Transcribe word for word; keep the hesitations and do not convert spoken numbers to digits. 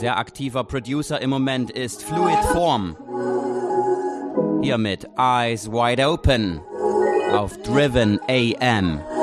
Sehr aktiver Producer im Moment ist Fluid Form. Hier mit Eyes Wide Open auf Driven A M.